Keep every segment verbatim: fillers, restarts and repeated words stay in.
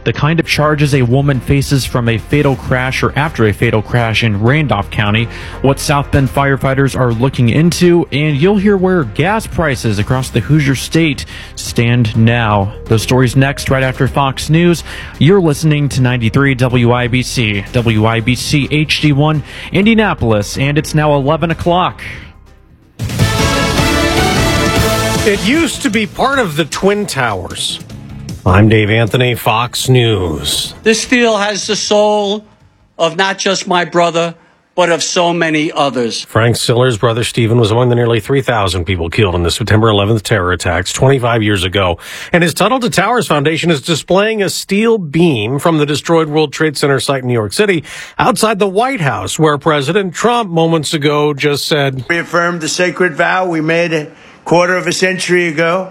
the kind of charges a woman faces from a fatal crash or after a fatal crash in Randolph County, what South Bend firefighters are looking into, and you'll hear where gas prices across the Hoosier State stand now. Those stories next, right after Fox News. You're listening to ninety-three W I B C, W I B C H D one, Indianapolis, and it's now eleven o'clock. It used to be part of the Twin Towers. I'm Dave Anthony, Fox News. This steel has the soul of not just my brother, but of so many others. Frank Siller's brother Stephen was among the nearly three thousand people killed in the September eleventh terror attacks twenty-five years ago. And his Tunnel to Towers Foundation is displaying a steel beam from the destroyed World Trade Center site in New York City outside the White House, where President Trump moments ago just said, "We affirmed the sacred vow we made a quarter of a century ago.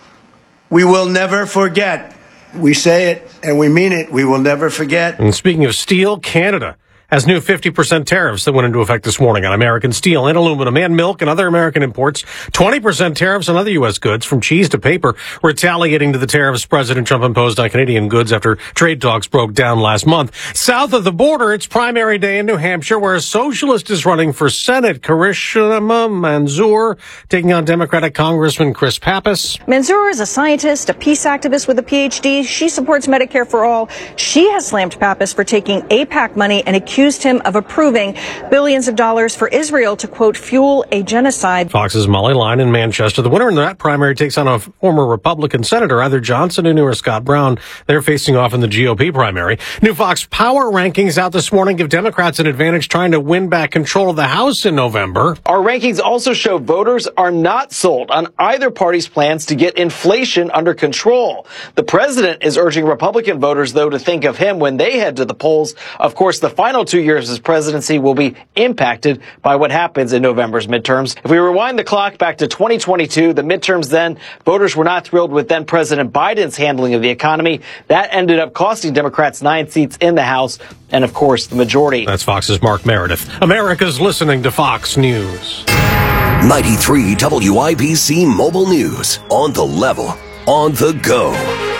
We will never forget. We say it and we mean it. We will never forget." And speaking of steel, Canada has new fifty percent tariffs that went into effect this morning on American steel and aluminum and milk and other American imports. twenty percent tariffs on other U S goods, from cheese to paper, retaliating to the tariffs President Trump imposed on Canadian goods after trade talks broke down last month. South of the border, it's primary day in New Hampshire, where a socialist is running for Senate. Karishma Manzoor taking on Democratic Congressman Chris Pappas. Manzoor is a scientist, a peace activist with a P H D. She supports Medicare for all. She has slammed Pappas for taking AIPAC money and accused him of approving billions of dollars for Israel to, quote, fuel a genocide. Fox's Molly Line in Manchester. The winner in that primary takes on a former Republican senator, either Johnson or Scott Brown. They're facing off in the G O P primary. New Fox Power rankings out this morning give Democrats an advantage trying to win back control of the House in November. Our rankings also show voters are not sold on either party's plans to get inflation under control. The president is urging Republican voters, though, to think of him when they head to the polls. Of course, the final two years of his presidency will be impacted by what happens in November's midterms. If we rewind the clock back to twenty twenty-two, the midterms then, voters were not thrilled with then President Biden's handling of the economy. That ended up costing Democrats nine seats in the House and, of course, the majority. That's Fox's Mark Meredith. America's listening to Fox News. ninety-three W I B C Mobile News. On the level, on the go.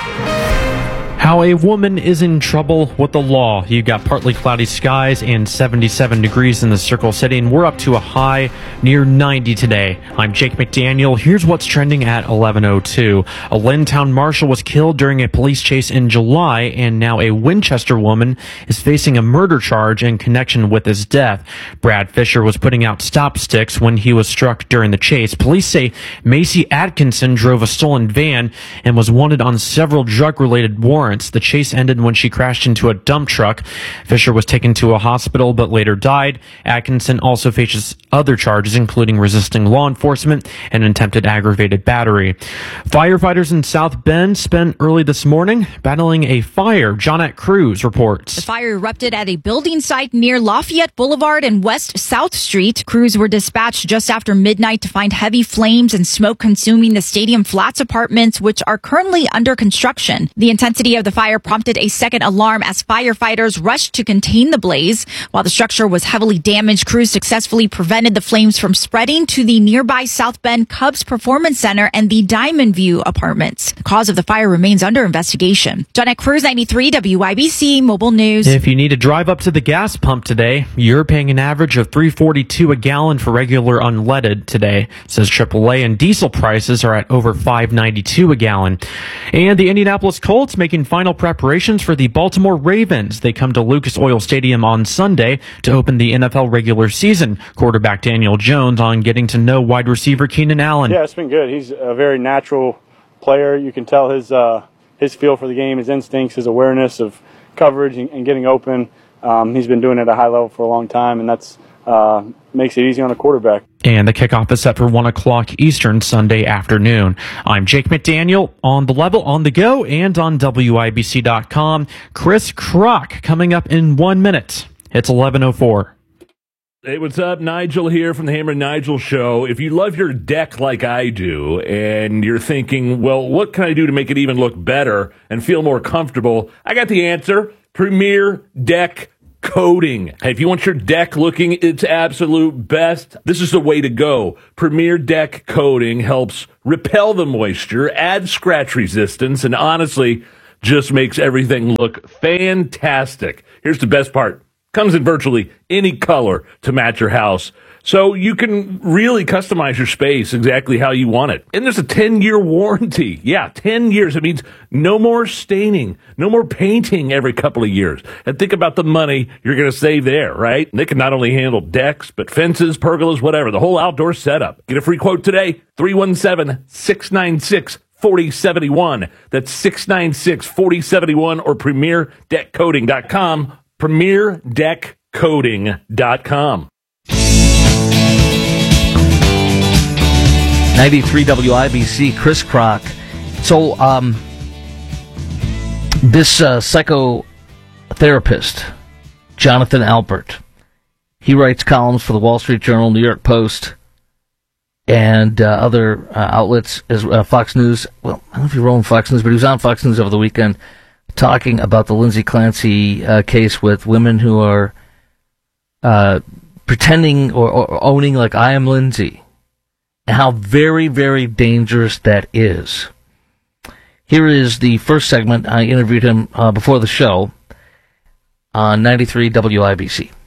How a woman is in trouble with the law. You got partly cloudy skies and seventy-seven degrees in the Circle City, and we're up to a high near ninety today. I'm Jake McDaniel. Here's what's trending at eleven oh two. A Lynn Town marshal was killed during a police chase in July, and now a Winchester woman is facing a murder charge in connection with his death. Brad Fisher was putting out stop sticks when he was struck during the chase. Police say Macy Atkinson drove a stolen van and was wanted on several drug-related warrants. The chase ended when she crashed into a dump truck. Fisher was taken to a hospital but later died. Atkinson also faces other charges, including resisting law enforcement and attempted aggravated battery. Firefighters in South Bend spent early this morning battling a fire. Johnette Cruz reports. The fire erupted at a building site near Lafayette Boulevard and West South Street. Crews were dispatched just after midnight to find heavy flames and smoke consuming the Stadium Flats apartments, which are currently under construction. The intensity of the fire prompted a second alarm as firefighters rushed to contain the blaze. While the structure was heavily damaged, crews successfully prevented the flames from spreading to the nearby South Bend Cubs Performance Center and the Diamond View apartments. The cause of the fire remains under investigation. Johnette Cruz, ninety-three W I B C Mobile News. If you need to drive up to the gas pump today, you're paying an average of three forty-two a gallon for regular unleaded today, says triple A, and diesel prices are at over five ninety-two a gallon. And the Indianapolis Colts making final preparations for the Baltimore Ravens. They come to Lucas Oil Stadium on Sunday to open the N F L regular season. Quarterback Daniel Jones on getting to know wide receiver Keenan Allen. Yeah, it's been good. He's a very natural player. You can tell his uh, his feel for the game, his instincts, his awareness of coverage and, and getting open. Um, he's been doing it at a high level for a long time, and that's uh, makes it easy on a quarterback. And the kickoff is set for one o'clock Eastern Sunday afternoon. I'm Jake McDaniel, on the level, on the go, and on W I B C dot com. Chris Kroc coming up in one minute. It's eleven oh four. Hey, what's up? Nigel here from the Hammer and Nigel Show. If you love your deck like I do, and you're thinking, well, what can I do to make it even look better and feel more comfortable? I got the answer. Premier Deck Coating. If you want your deck looking its absolute best, this is the way to go. Premier Deck Coating helps repel the moisture, add scratch resistance, and honestly, just makes everything look fantastic. Here's the best part. Comes in virtually any color to match your house. So you can really customize your space exactly how you want it. And there's a ten-year warranty. Yeah, ten years. It means no more staining, no more painting every couple of years. And think about the money you're going to save there, right? They can not only handle decks, but fences, pergolas, whatever, the whole outdoor setup. Get a free quote today, three one seven, six nine six, four zero seven one. That's six nine six, four zero seven one or premier deck coating dot com, premier deck coating dot com. ninety-three W I B C, Chris Kroc. So, um, this uh, psychotherapist, Jonathan Albert, he writes columns for the Wall Street Journal, New York Post, and uh, other uh, outlets, as uh, Fox News. Well, I don't know if he wrote on Fox News, but he was on Fox News over the weekend talking about the Lindsay Clancy uh, case with women who are uh, pretending or, or owning like, I am Lindsay. And how very, very dangerous that is. Here is the first segment. I interviewed him uh, before the show on ninety-three W I B C.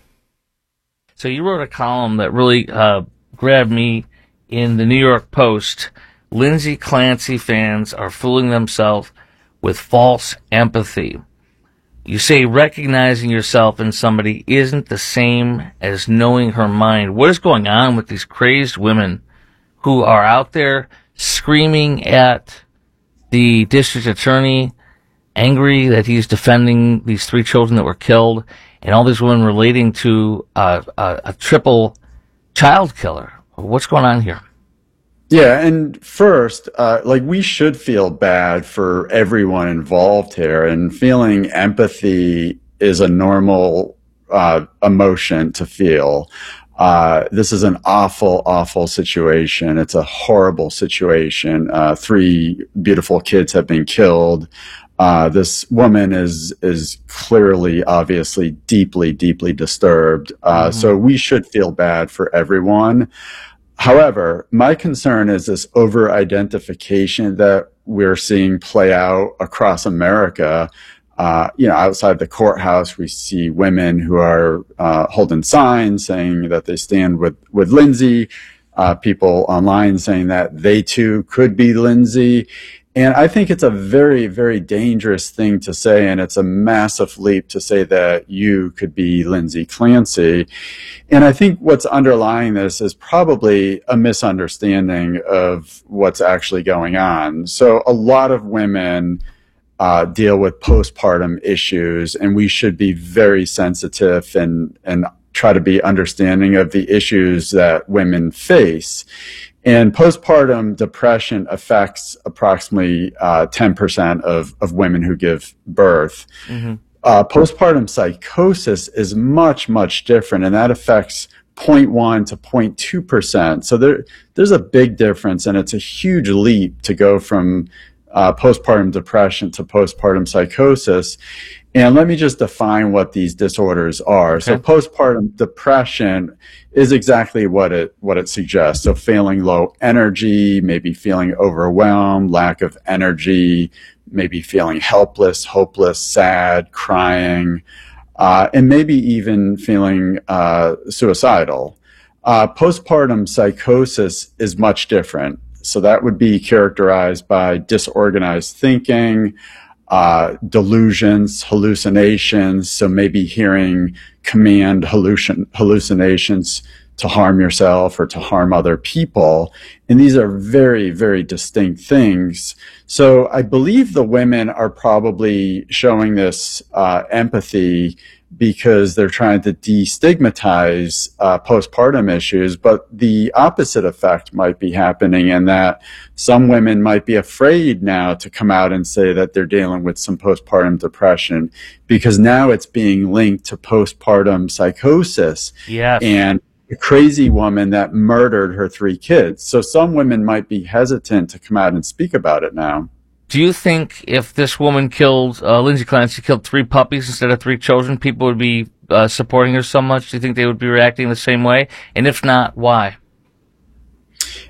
So you wrote a column that really uh, grabbed me in the New York Post. Lindsay Clancy fans are fooling themselves with false empathy. You say recognizing yourself in somebody isn't the same as knowing her mind. What is going on with these crazed women who are out there screaming at the district attorney, angry that he's defending these three children that were killed, and all these women relating to uh, a, a triple child killer? What's going on here? Yeah, and first, uh, like, we should feel bad for everyone involved here, and feeling empathy is a normal uh, emotion to feel. Uh, this is an awful, awful situation. It's a horrible situation. Uh, three beautiful kids have been killed. Uh, this woman is, is clearly, obviously, deeply, deeply disturbed. Uh, mm-hmm. So we should feel bad for everyone. However, my concern is this over-identification that we're seeing play out across America. Uh, you know, outside the courthouse, we see women who are uh, holding signs saying that they stand with, with Lindsay, uh, people online saying that they too could be Lindsay. And I think it's a very, very dangerous thing to say, and it's a massive leap to say that you could be Lindsay Clancy. And I think what's underlying this is probably a misunderstanding of what's actually going on. So a lot of women Uh, deal with postpartum issues, and we should be very sensitive and, and try to be understanding of the issues that women face. And postpartum depression affects approximately uh, ten percent of, of women who give birth. Mm-hmm. Uh, postpartum psychosis is much, much different, and that affects zero point one to zero point two percent. So there, there's a big difference, and it's a huge leap to go from Uh, postpartum depression to postpartum psychosis. And let me just define what these disorders are. Okay. So postpartum depression is exactly what it what it suggests. So feeling low energy, maybe feeling overwhelmed, lack of energy, maybe feeling helpless, hopeless, sad, crying, uh, and maybe even feeling uh, suicidal. Uh, postpartum psychosis is much different. So that would be characterized by disorganized thinking, uh, delusions, hallucinations. So maybe hearing command hallucin- hallucinations to harm yourself or to harm other people. And these are very, very distinct things. So I believe the women are probably showing this uh, empathy because they're trying to destigmatize uh, postpartum issues, but the opposite effect might be happening in that some women might be afraid now to come out and say that they're dealing with some postpartum depression because now it's being linked to postpartum psychosis. Yes. And a crazy woman that murdered her three kids. So some women might be hesitant to come out and speak about it now. Do you think if this woman killed, uh, Lindsay Clancy killed three puppies instead of three children, people would be uh, supporting her so much? Do you think they would be reacting the same way? And if not, why?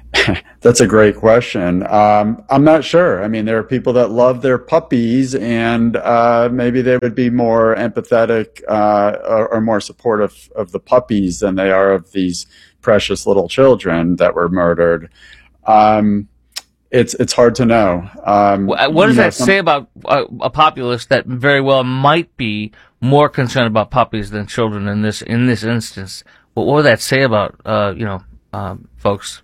That's a great question. Um, I'm not sure. I mean, there are people that love their puppies, and uh, maybe they would be more empathetic uh, or, or more supportive of the puppies than they are of these precious little children that were murdered. Um, it's it's hard to know. Um, what does know, that some, say about a, a populace that very well might be more concerned about puppies than children in this in this instance? What, what would that say about uh, you know um, folks?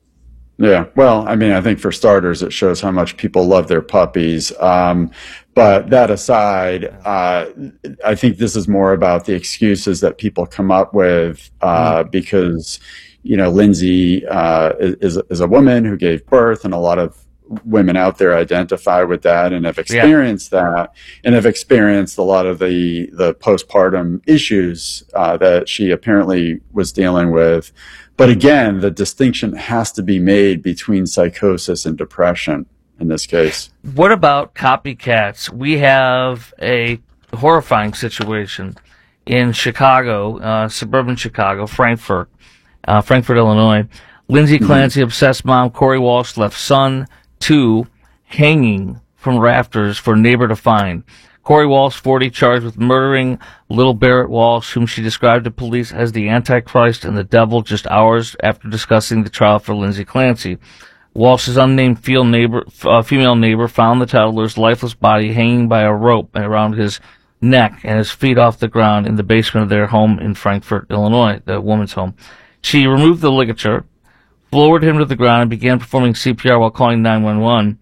Yeah, well, I mean, I think for starters, it shows how much people love their puppies. Um, but that aside, uh, I think this is more about the excuses that people come up with uh, mm. because, you know, Lindsay uh, is, is a woman who gave birth, and a lot of women out there identify with that and have experienced yeah. that, and have experienced a lot of the, the postpartum issues uh, that she apparently was dealing with. But again, the distinction has to be made between psychosis and depression in this case. What about copycats? We have a horrifying situation in Chicago, uh, suburban Chicago, Frankfort, uh, Frankfort, Illinois. Lindsay Clancy, mm-hmm. obsessed mom, Corey Walsh left son, two, hanging from rafters for neighbor to find. Corey Walsh, forty, charged with murdering little Barrett Walsh, whom she described to police as the Antichrist and the devil, just hours after discussing the trial for Lindsay Clancy. Walsh's unnamed female neighbor, uh, female neighbor found the toddler's lifeless body hanging by a rope around his neck and his feet off the ground in the basement of their home in Frankfort, Illinois, the woman's home. She removed the ligature, lowered him to the ground, and began performing C P R while calling nine one one.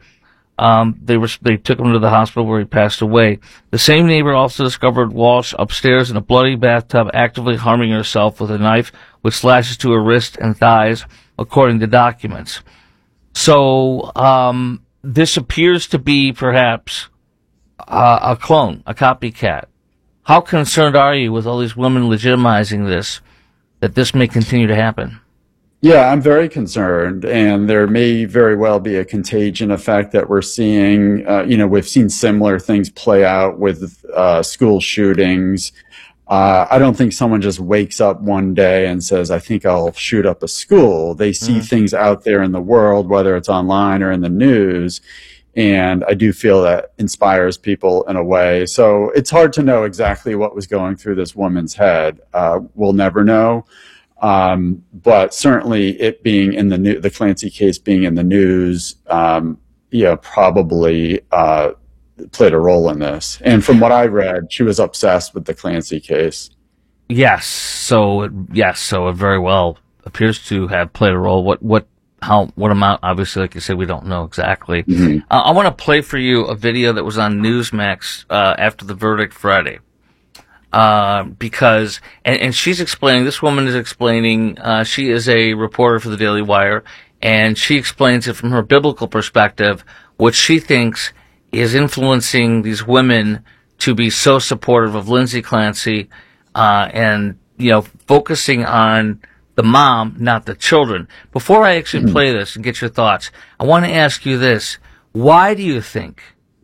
Um, they were, they took him to the hospital where he passed away. The same neighbor also discovered Walsh upstairs in a bloody bathtub, actively harming herself with a knife with slashes to her wrist and thighs, according to documents. So, um, this appears to be perhaps uh, a clone, a copycat. How concerned are you with all these women legitimizing this, that this may continue to happen? Yeah, I'm very concerned, and there may very well be a contagion effect that we're seeing. Uh, you know, we've seen similar things play out with uh, school shootings. Uh, I don't think someone just wakes up one day and says, I think I'll shoot up a school. They see mm. things out there in the world, whether it's online or in the news, and I do feel that inspires people in a way. So it's hard to know exactly what was going through this woman's head. Uh, we'll never know. Um, but certainly it being in the new, the Clancy case being in the news, um, yeah, probably, uh, played a role in this. And from what I read, she was obsessed with the Clancy case. Yes. So, it, yes. So it very well appears to have played a role. What, what, how, what amount? Obviously, like you said, we don't know exactly. Mm-hmm. Uh, I want to play for you a video that was on Newsmax, uh, after the verdict Friday. Uh, because, and, and she's explaining, this woman is explaining, uh, she is a reporter for the Daily Wire, and she explains it from her biblical perspective, what she thinks is influencing these women to be so supportive of Lindsay Clancy, uh, and, you know, focusing on the mom, not the children. Before I actually mm-hmm. play this and get your thoughts, I want to ask you this. Why do you think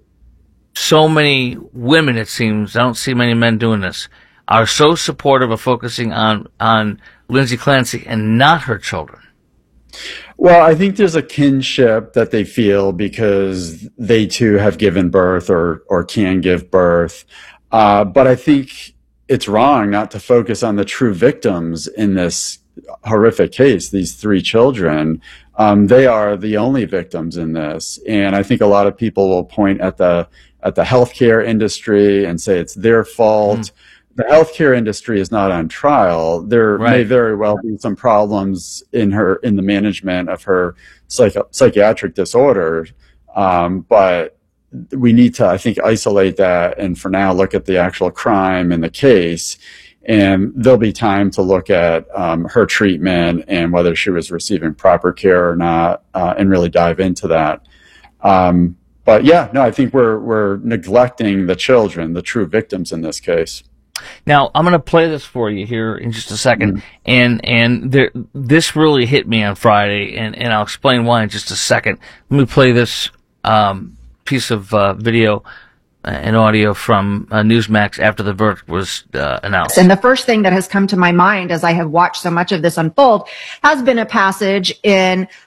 so many women, it seems, I don't see many men doing this, are so supportive of focusing on, on Lindsay Clancy and not her children? Well, I think there's a kinship that they feel because they too have given birth or, or can give birth. Uh, but I think it's wrong not to focus on the true victims in this horrific case, these three children. Um, they are the only victims in this. And I think a lot of people will point at the at the healthcare industry and say it's their fault. Mm. The healthcare industry is not on trial. There right. may very well be some problems in her, in the management of her psych- psychiatric disorder. Um, but we need to, I think, isolate that and for now look at the actual crime in the case. And there'll be time to look at um, her treatment and whether she was receiving proper care or not, uh, and really dive into that. Um, But yeah, no, I think we're we're neglecting the children, the true victims in this case. Now, I'm going to play this for you here in just a second, mm-hmm. and and there, this really hit me on Friday, and, and I'll explain why in just a second. Let me play this um, piece of uh, video and audio from uh, Newsmax after the verdict was uh, announced. And the first thing that has come to my mind as I have watched so much of this unfold has been a passage in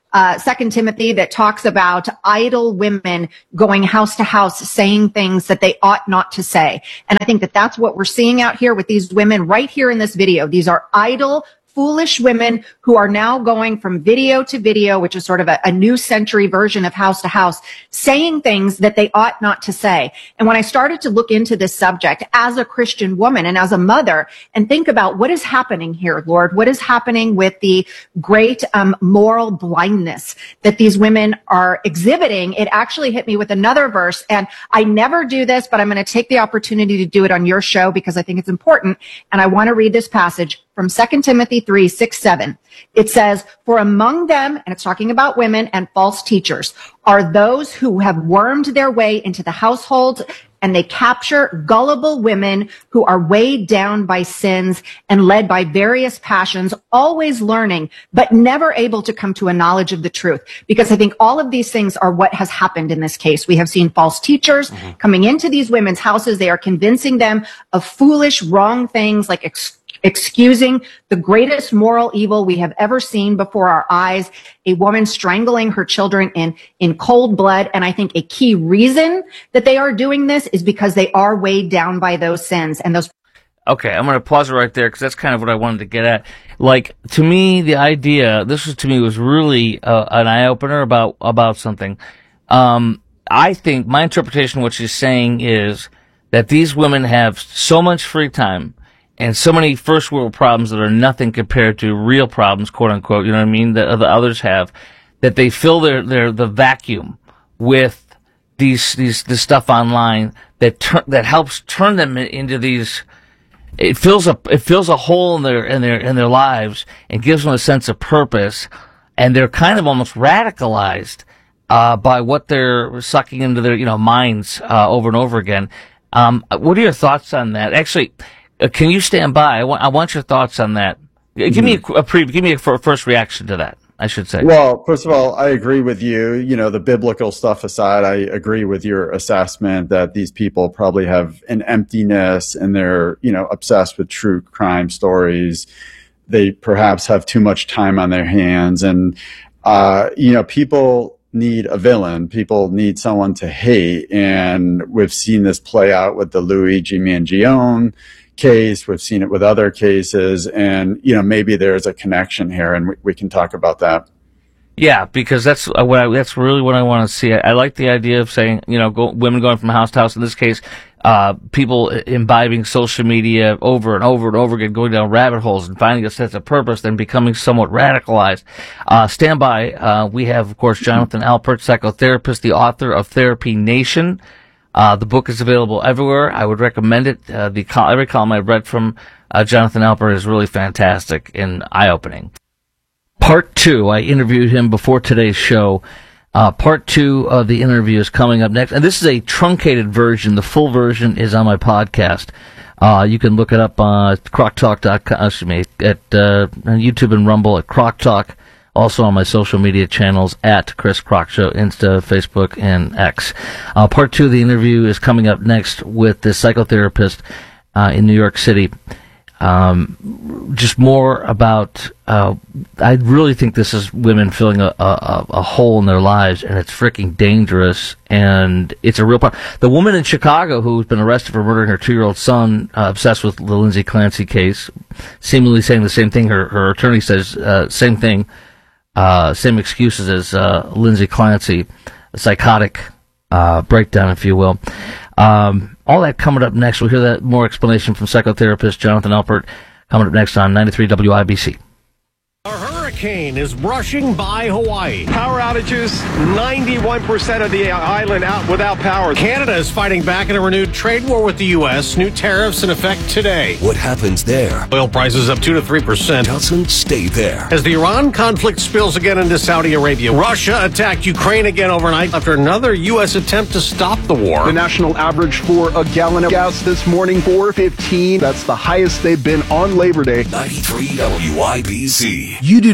uh, Second Timothy that talks about idle women going house to house saying things that they ought not to say. And I think that that's what we're seeing out here with these women right here in this video. These are idle, foolish women who are now going from video to video, which is sort of a, a new century version of house to house, saying things that they ought not to say. And when I started to look into this subject as a Christian woman and as a mother and think about what is happening here, Lord, what is happening with the great um, moral blindness that these women are exhibiting, it actually hit me with another verse. And I never do this, but I'm going to take the opportunity to do it on your show because I think it's important. And I want to read this passage from Second Timothy three, six, seven. It says, for among them, and it's talking about women and false teachers, are those who have wormed their way into the household, and they capture gullible women who are weighed down by sins and led by various passions, always learning, but never able to come to a knowledge of the truth. Because I think all of these things are what has happened in this case. We have seen false teachers mm-hmm. coming into these women's houses. They are convincing them of foolish, wrong things like ex- excusing the greatest moral evil we have ever seen before our eyes, a woman strangling her children in, in cold blood. And I think a key reason that they are doing this is because they are weighed down by those sins and those. Okay, I'm going to pause it right there because that's kind of what I wanted to get at. Like, to me, the idea, this was to me was really uh, an eye-opener about, about something. Um, I think my interpretation of what she's saying is that these women have so much free time and so many first world problems that are nothing compared to real problems, quote unquote, you know what I mean, that the others have, that they fill their, their, the vacuum with these, these, this stuff online that tur- that helps turn them into these, it fills a, it fills a hole in their, in their, in their lives and gives them a sense of purpose. And they're kind of almost radicalized, uh, by what they're sucking into their, you know, minds, uh, over and over again. Um, what are your thoughts on that? Actually, Uh, can you stand by? I want, I want your thoughts on that. Give mm-hmm. me a, a pre, give me a f- first reaction to that, I should say. Well, first of all, I agree with you. You know, the biblical stuff aside, I agree with your assessment that these people probably have an emptiness and they're, you know, obsessed with true crime stories. They perhaps have too much time on their hands. And, uh, you know, people need a villain. People need someone to hate. And we've seen this play out with the Luigi Mangione case. We've seen it with other cases, and you know maybe there's a connection here, and we, we can talk about that. Yeah, because that's what I, that's really what I want to see. I, I like the idea of saying, you know, go, women going from house to house. In this case, uh, people imbibing social media over and over and over again, going down rabbit holes and finding a sense of purpose, then becoming somewhat radicalized. Uh, stand by. Uh, we have, of course, Jonathan Alpert, psychotherapist, the author of Therapy Nation. Uh, the book is available everywhere. I would recommend it. Uh, the col- every column I've read from uh, Jonathan Alpert is really fantastic and eye-opening. Part two, I interviewed him before today's show. Uh, part two of the interview is coming up next. And this is a truncated version. The full version is on my podcast. Uh, you can look it up on uh, croc talk dot com, excuse me, at uh, on YouTube and Rumble at Croc Talk. Also on my social media channels at Chris Croc Show, Insta, Facebook, and X. Uh, part two of the interview is coming up next with this psychotherapist uh, in New York City. Um, just more about, uh, I really think this is women filling a, a, a hole in their lives, and it's freaking dangerous, and it's a real problem. The woman in Chicago who's been arrested for murdering her two-year-old son, uh, obsessed with the Lindsay Clancy case, seemingly saying the same thing. Her, her attorney says, uh, same thing. Uh, same excuses as uh, Lindsay Clancy, a psychotic uh, breakdown, if you will. Um, all that coming up next. We'll hear that more explanation from psychotherapist Jonathan Alpert coming up next on ninety-three W I B C. A hurricane is brushing by Hawaii. Power outages, ninety-one percent of the island out without power. Canada is fighting back in a renewed trade war with the U S. New tariffs in effect today. What happens there? Oil prices up two to three percent. Doesn't stay there. As the Iran conflict spills again into Saudi Arabia, Russia attacked Ukraine again overnight after another U S attempt to stop the war. The national average for a gallon of gas this morning, four fifteen. That's the highest they've been on Labor Day. ninety-three W I B C. You do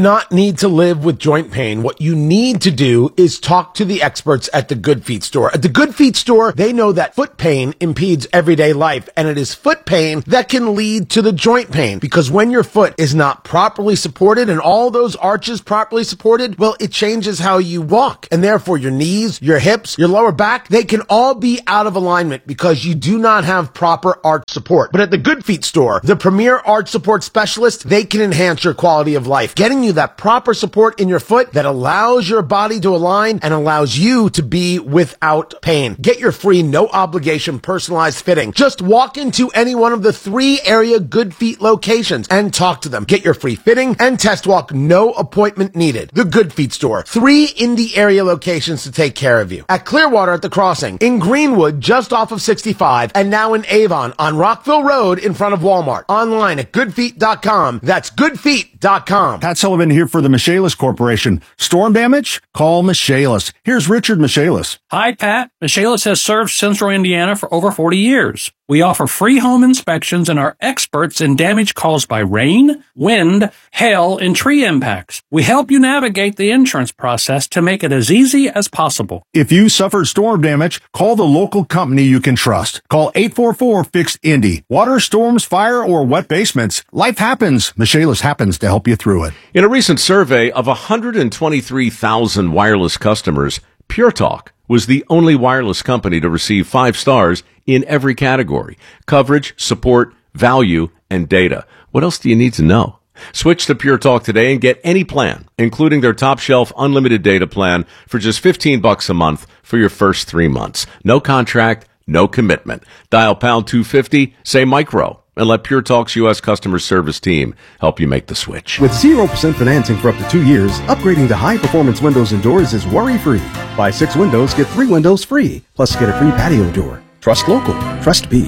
not need to live with joint pain. What you need to do is talk to the experts at the Good Feet store. At the Good Feet store, they know that foot pain impedes everyday life, and it is foot pain that can lead to the joint pain, because when your foot is not properly supported and all those arches properly supported, well, it changes how you walk, and therefore your knees, your hips, your lower back, they can all be out of alignment because you do not have proper arch support. But at the Good Feet store, the premier arch support specialist, they can enhance your quality of life, getting you that proper support in your foot that allows your body to align and allows you to be without pain. Get your free, no obligation, personalized fitting. Just walk into any one of the three area Good Feet locations and talk to them. Get your free fitting and test walk, no appointment needed. The Good Feet store. Three Indy area locations to take care of you. At Clearwater at the Crossing, in Greenwood just off of sixty-five, and now in Avon on Rockville Road in front of Walmart. Online at good feet dot com. That's good feet dot com. Pat Sullivan here for the Michaelis Corporation. Storm damage? Call Michaelis. Here's Richard Michaelis. Hi, Pat. Michaelis has served Central Indiana for over forty years. We offer free home inspections and are experts in damage caused by rain, wind, hail, and tree impacts. We help you navigate the insurance process to make it as easy as possible. If you suffered storm damage, call the local company you can trust. Call eight four four, fix Indy. Water, storms, fire, or wet basements. Life happens. Michaelis happens to help you through it. In a recent survey of one hundred twenty-three thousand wireless customers, Pure Talk was the only wireless company to receive five stars in every category: coverage, support, value, and data. What else do you need to know? Switch to Pure Talk today and get any plan, including their top shelf unlimited data plan, for just fifteen bucks a month for your first three months. No contract, no commitment. Dial pound two fifty, say micro, and let Pure Talk's U S customer service team help you make the switch. With zero percent financing for up to two years, upgrading to high-performance windows and doors is worry-free. Buy six windows, get three windows free. Plus, get a free patio door. Trust local. Trust B.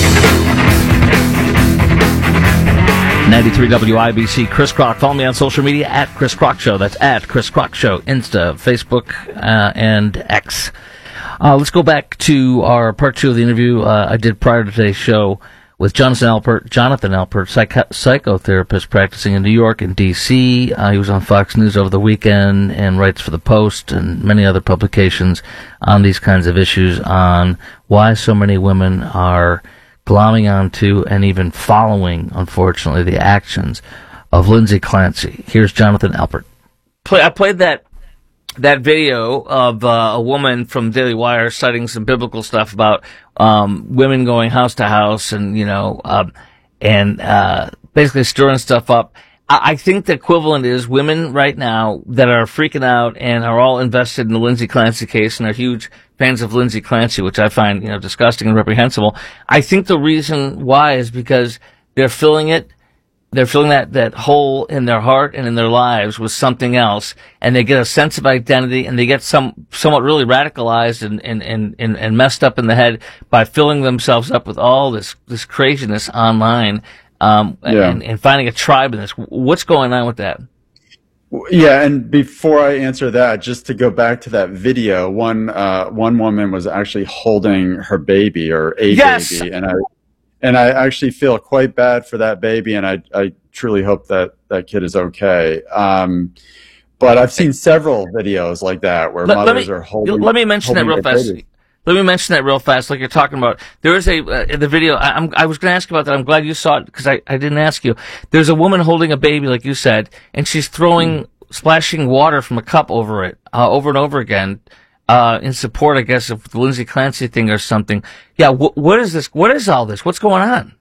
ninety-three W I B C, Chris Crock. Follow me on social media at Chris Crock Show. That's at Chris Crock Show. Insta, Facebook, uh, and X. Uh, let's go back to our part two of the interview uh, I did prior to today's show with Jonathan Alpert, Jonathan Alpert, psych- psychotherapist practicing in New York and D C. Uh, he was on Fox News over the weekend and writes for The Post and many other publications on these kinds of issues, on why so many women are glomming onto and even following, unfortunately, the actions of Lindsay Clancy. Here's Jonathan Alpert. Play, I played that that video of uh, a woman from Daily Wire citing some biblical stuff about um, women going house to house and, you know, um, and uh, basically stirring stuff up. I, I think the equivalent is women right now that are freaking out and are all invested in the Lindsay Clancy case and are huge fans of Lindsay Clancy, which I find, you know, disgusting and reprehensible. I think the reason why is because they're filling it They're filling that, that hole in their heart and in their lives with something else, and they get a sense of identity, and they get some somewhat really radicalized and, and, and, and, and messed up in the head by filling themselves up with all this, this craziness online, um, Yeah. and, and finding a tribe in this. What's going on with that? Yeah, and before I answer that, just to go back to that video, one uh, one woman was actually holding her baby or a Yes! baby, and I and I actually feel quite bad for that baby, and I I truly hope that that kid is okay. Um, but I've seen several videos like that where Let- let mothers me- are holding. Let me mention that holding real their fast. baby. Let me mention that real fast, like you're talking about. There is a, uh, the video, I, I'm, I was going to ask you about that. I'm glad you saw it because I, I didn't ask you. There's a woman holding a baby, like you said, and she's throwing, mm. splashing water from a cup over it, uh, over and over again, uh, in support, I guess, of the Lindsay Clancy thing or something. Yeah, wh- what is this? What is all this? What's going on?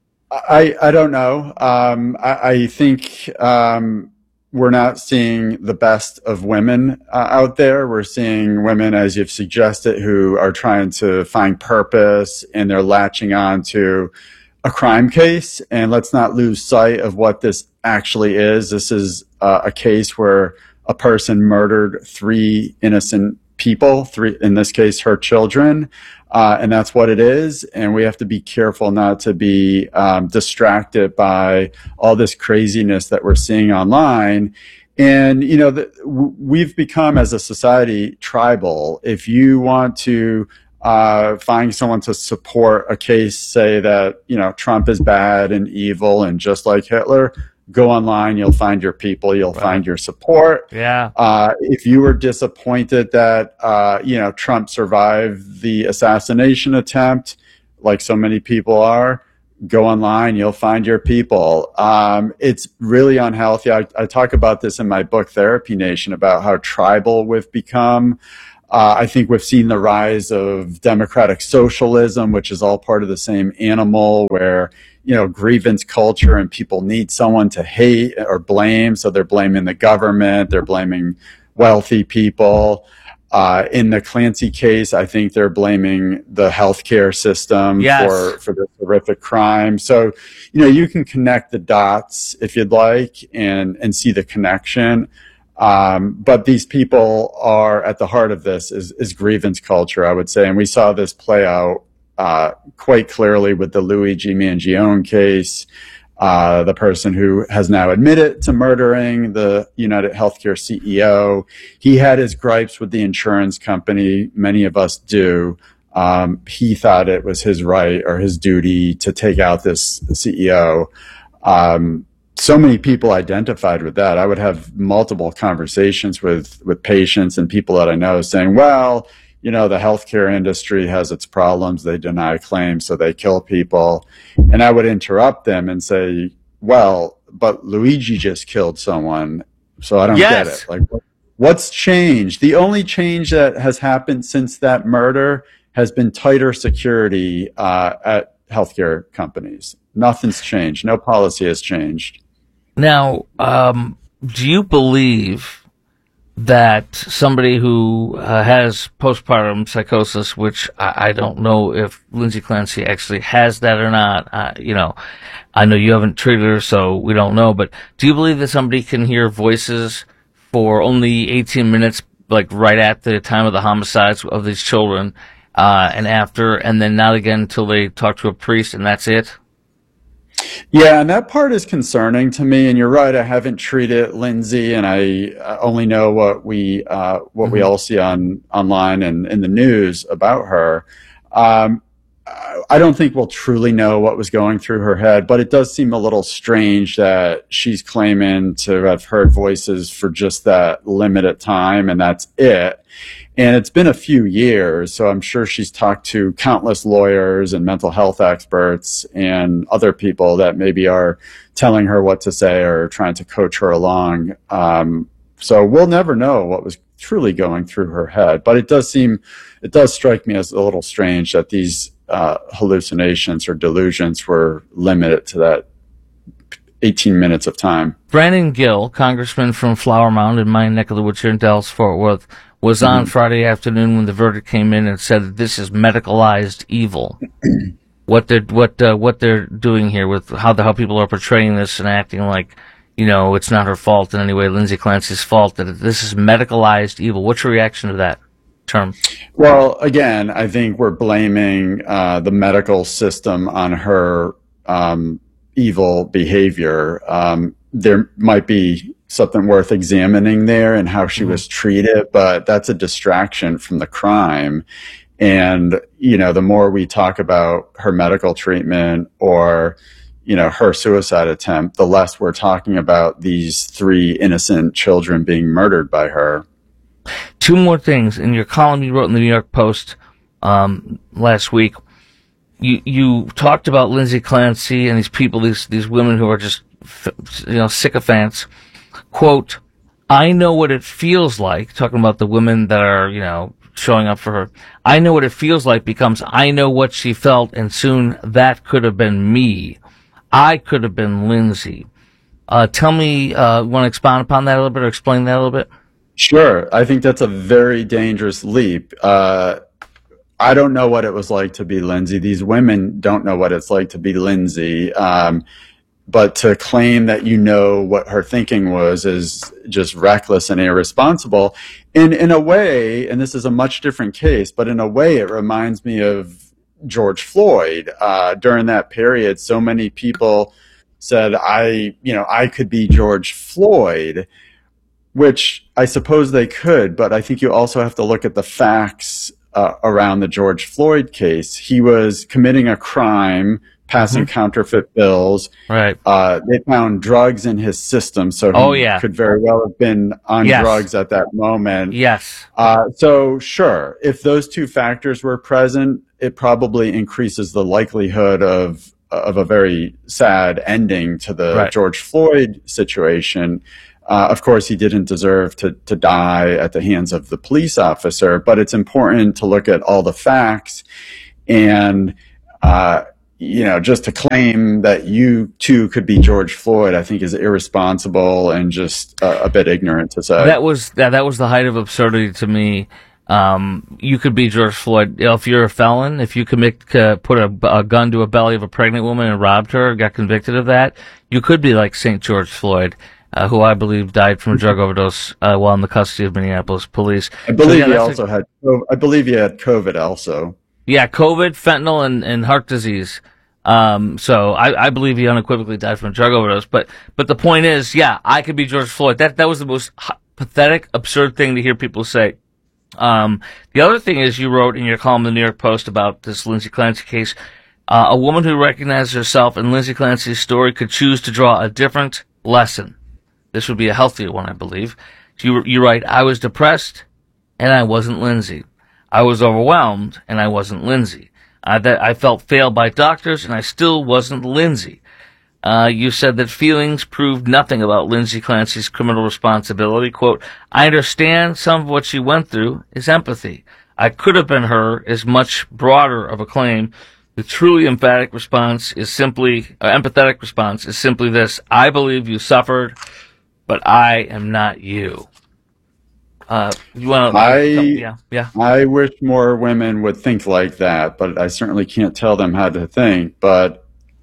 I, I don't know. Um, I, I think um, we're not seeing the best of women uh, out there. We're seeing women, as you've suggested, who are trying to find purpose, and they're latching on to a crime case. And let's not lose sight of what this actually is. This is uh, a case where a person murdered three innocent people, three, in this case, her children. Uh, and that's what it is. And we have to be careful not to be um, distracted by all this craziness that we're seeing online. And, you know, the, w- we've become as a society tribal. If you want to uh, find someone to support a case, say that, you know, Trump is bad and evil and just like Hitler, go online, you'll find your people, you'll right. find your support. Yeah. Uh, if you were disappointed that, uh, you know, Trump survived the assassination attempt, like so many people are, go online, you'll find your people. Um, it's really unhealthy. I, I talk about this in my book, Therapy Nation, about how tribal we've become. Uh, I think we've seen the rise of democratic socialism, which is all part of the same animal, where, you know, grievance culture and people need someone to hate or blame. So they're blaming the government, they're blaming wealthy people. Uh, in the Clancy case, I think they're blaming the healthcare system yes. for, for this horrific crime. So, you know, you can connect the dots if you'd like and, and see the connection. Um, but these people are at the heart of this is, is grievance culture, I would say. And we saw this play out uh, quite clearly with the Luigi Mangione case. Uh, the person who has now admitted to murdering the United Healthcare C E O. He had his gripes with the insurance company. Many of us do. Um, he thought it was his right or his duty to take out this C E O. Um, so many people identified with that. I would have multiple conversations with, with patients and people that I know saying, well, you know, the healthcare industry has its problems. They deny claims, so they kill people. And I would interrupt them and say, well, but Luigi just killed someone, so I don't yes. get it. Like, what's changed? The only change that has happened since that murder has been tighter security uh, at healthcare companies. Nothing's changed. No policy has changed. Now, um, do you believe that somebody who uh, has postpartum psychosis, which I, I don't know if Lindsay Clancy actually has that or not, uh, you know, I know you haven't treated her, so we don't know, but do you believe that somebody can hear voices for only eighteen minutes, like right at the time of the homicides of these children, uh, and after, and then not again until they talk to a priest and that's it? Yeah, and that part is concerning to me. And you're right, I haven't treated Lindsay, and I only know what we uh, what mm-hmm. we all see on online and in the news about her. Um, I don't think we'll truly know what was going through her head, but it does seem a little strange that she's claiming to have heard voices for just that limited time, and that's it. And it's been a few years, so I'm sure she's talked to countless lawyers and mental health experts and other people that maybe are telling her what to say or trying to coach her along. Um, so we'll never know what was truly going through her head. But it does seem, it does strike me as a little strange that these uh, hallucinations or delusions were limited to that eighteen minutes of time. Brandon Gill, congressman from Flower Mound in my neck of the woods here in Dallas-Fort Worth, was on mm-hmm. Friday afternoon when the verdict came in and said that this is medicalized evil. what they're what uh, what they're doing here with how the how people are portraying this and acting like, you know, it's not her fault in any way, Lindsay Clancy's fault, that this is medicalized evil. What's your reaction to that term? Well, again, I think we're blaming uh, the medical system on her um, evil behavior. Um, there might be something worth examining there and how she was treated, but that's a distraction from the crime. And, you know, the more we talk about her medical treatment or, you know, her suicide attempt, the less we're talking about these three innocent children being murdered by her. Two more things. In your column you wrote in the New York Post um, last week, you you talked about Lindsay Clancy and these people, these these women who are just, you know, sycophants. Quote, I know what it feels like, talking about the women that are, you know, showing up for her. I know what it feels like becomes I know what she felt, and soon that could have been me. I could have been Lindsay. Uh, tell me, uh, want to expound upon that a little bit or explain that a little bit? Sure. I think that's a very dangerous leap. Uh, I don't know what it was like to be Lindsay. These women don't know what it's like to be Lindsay. Um, But to claim that you know what her thinking was is just reckless and irresponsible. In in a way, and this is a much different case, but in a way it reminds me of George Floyd. Uh, during that period, so many people said, I, you know, I could be George Floyd, which I suppose they could, but I think you also have to look at the facts uh, around the George Floyd case. He was committing a crime passing Mhm. counterfeit bills. Right. Uh, they found drugs in his system, so he Oh, yeah. could very well have been on Yes. drugs at that moment. Yes. Uh, so sure, if those two factors were present, it probably increases the likelihood of of a very sad ending to the Right. George Floyd situation. Uh, of course, he didn't deserve to, to die at the hands of the police officer, but it's important to look at all the facts and, uh, you know, just to claim that you too could be George Floyd, I think is irresponsible and just uh, a bit ignorant to say. That was that, that was the height of absurdity to me. Um, you could be George Floyd. You know, if you're a felon, if you commit, uh, put a, a gun to a belly of a pregnant woman and robbed her, got convicted of that, you could be like Saint George Floyd, uh, who I believe died from a drug overdose uh, while in the custody of Minneapolis police. I believe So, yeah, he that's also a- had. I believe he had COVID also. Yeah, COVID, fentanyl, and, and heart disease. Um, so I, I believe he unequivocally died from a drug overdose. But but the point is, yeah, I could be George Floyd. That that was the most h- pathetic, absurd thing to hear people say. Um, the other thing is, you wrote in your column in the New York Post about this Lindsay Clancy case. Uh, a woman who recognizes herself in Lindsay Clancy's story could choose to draw a different lesson. This would be a healthier one, I believe. You you write, I was depressed, and I wasn't Lindsay. I was overwhelmed, and I wasn't Lindsay. I, that I felt failed by doctors, and I still wasn't Lindsay. Uh, you said that feelings proved nothing about Lindsay Clancy's criminal responsibility. Quote, I understand some of what she went through is empathy. I could have been her is much broader of a claim. The truly emphatic response is simply, uh, empathetic response is simply this. I believe you suffered, but I am not you. Uh, you want to? I yeah, yeah. I wish more women would think like that, but I certainly can't tell them how to think. But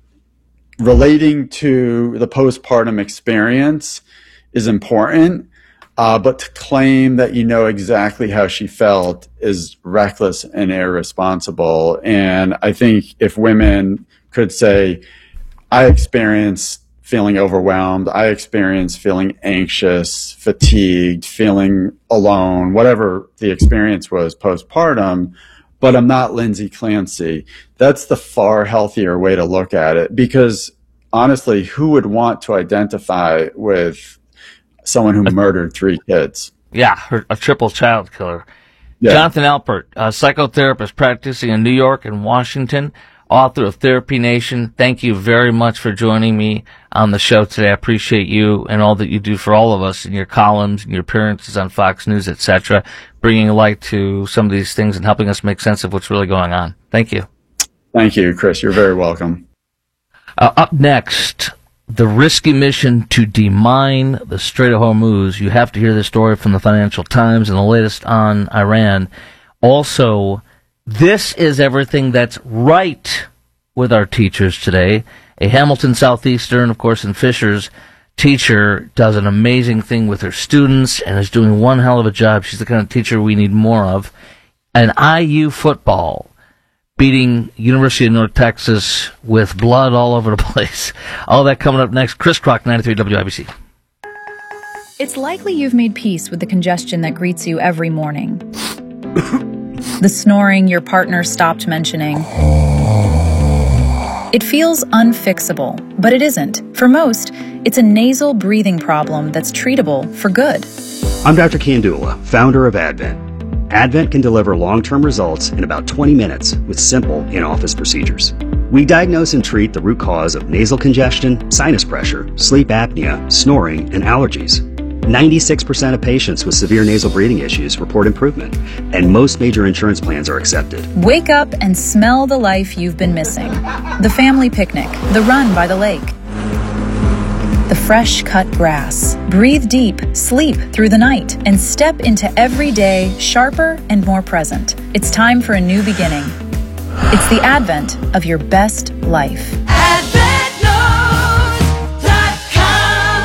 relating to the postpartum experience is important, uh, but to claim that you know exactly how she felt is reckless and irresponsible. And I think if women could say, I experienced feeling overwhelmed, I experienced feeling anxious, fatigued, feeling alone, whatever the experience was postpartum, but I'm not Lindsay Clancy. That's the far healthier way to look at it, because honestly, who would want to identify with someone who murdered three kids? Yeah, her, a triple child killer. Yeah. Jonathan Alpert, a psychotherapist practicing in New York and Washington, author of Therapy Nation. Thank you very much for joining me on the show today. I appreciate you and all that you do for all of us in your columns and your appearances on Fox News, et cetera, bringing light to some of these things and helping us make sense of what's really going on. Thank you. Thank you, Chris. You're very welcome. Uh, up next, the risky mission to demine the Strait of Hormuz. You have to hear this story from the Financial Times and the latest on Iran. Also, this is everything that's right with our teachers today. A Hamilton Southeastern, of course, and Fishers teacher does an amazing thing with her students and is doing one hell of a job. She's the kind of teacher we need more of. And I U football beating University of North Texas with blood all over the place. All that coming up next. Chris Crock, ninety-three W I B C. It's likely you've made peace with the congestion that greets you every morning. The snoring your partner stopped mentioning. It feels unfixable, but it isn't. For most, it's a nasal breathing problem that's treatable for good. I'm Doctor Kandula, founder of Advent. Advent can deliver long-term results in about twenty minutes with simple in-office procedures. We diagnose and treat the root cause of nasal congestion, sinus pressure, sleep apnea, snoring, and allergies. ninety-six percent of patients with severe nasal breathing issues report improvement, and most major insurance plans are accepted. Wake up and smell the life you've been missing. The family picnic, the run by the lake, the fresh cut grass. Breathe deep, sleep through the night, and step into every day sharper and more present. It's time for a new beginning. It's the advent of your best life. Save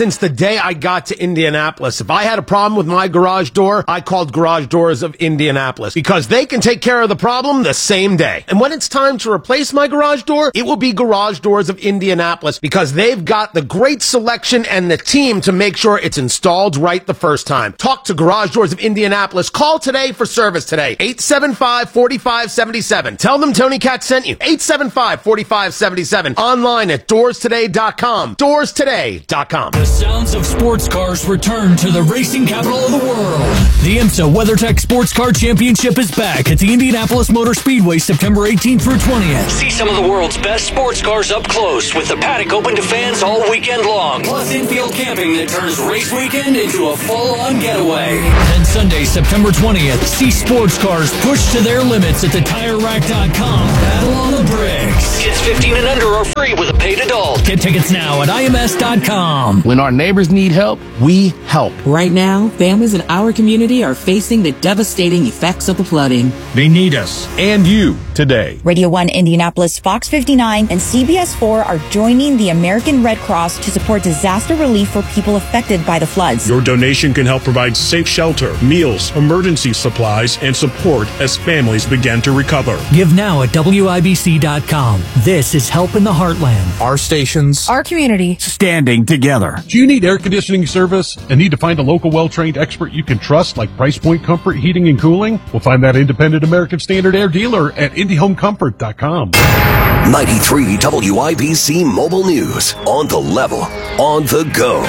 since the day I got to Indianapolis. If I had a problem with my garage door, I called Garage Doors of Indianapolis because they can take care of the problem the same day. And when it's time to replace my garage door, it will be Garage Doors of Indianapolis because they've got the great selection and the team to make sure it's installed right the first time. Talk to Garage Doors of Indianapolis. Call today for service today. eight seven five, four five seven seven. Tell them Tony Katz sent you. eight seven five, four five seven seven. Online at doors today dot com. doors today dot com. The sounds of sports cars return to the racing capital of the world. The IMSA WeatherTech Sports Car Championship is back at the Indianapolis Motor Speedway September eighteenth through twentieth. See some of the world's best sports cars up close with the paddock open to fans all weekend long. Plus infield camping that turns race weekend into a full-on getaway. Then Sunday, September twentieth, see sports cars pushed to their limits at the tire rack dot com. Battle on the bricks. Kids fifteen and under are free with a paid adult. Get tickets now at I M S dot com. When our neighbors need help, we help. Right now, families in our community are facing the devastating effects of the flooding. They need us and you today. Radio one Indianapolis, Fox fifty-nine, and C B S four are joining the American Red Cross to support disaster relief for people affected by the floods. Your donation can help provide safe shelter, meals, emergency supplies, and support as families begin to recover. Give now at W I B C dot com. This is Help in the Heartland. Our stations, Our community. standing together. Do you need air conditioning service and need to find a local well-trained expert you can trust like Price Point Comfort Heating and Cooling? We'll find that independent American Standard Air dealer at Indy Home Comfort dot com. ninety-three W I B C Mobile News. On the level, on the go.